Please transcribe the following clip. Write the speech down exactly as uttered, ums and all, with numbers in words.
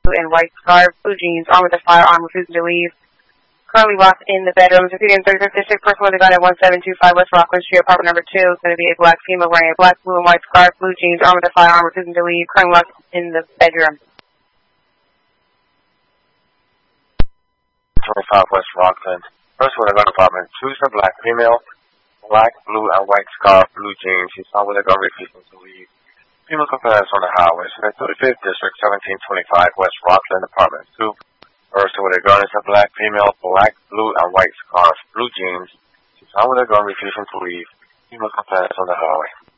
blue and white scarf, blue jeans, armed with a firearm, refusing to leave. Currently locked in the bedroom. Defeating thirty-fifth District, person with a gun at one seven two five West Rockland Street, apartment number two. Is going to be a black female wearing a black, blue, and white scarf, blue jeans, armed with a firearm, refusing to leave. Currently locked in the bedroom. twenty-five West Rockland. Person with a gun, apartment two, is a black female, black, blue, and white scarf, blue jeans. She's found with a gun, refusing to leave. Female complainants on the highway. So that's thirty-fifth District, seventeen twenty-five West Rockland, apartment two. Person with a gun is a black female, black, blue, and white scarf, blue jeans. She's found with a gun, refusing to leave. Female complainants on the highway.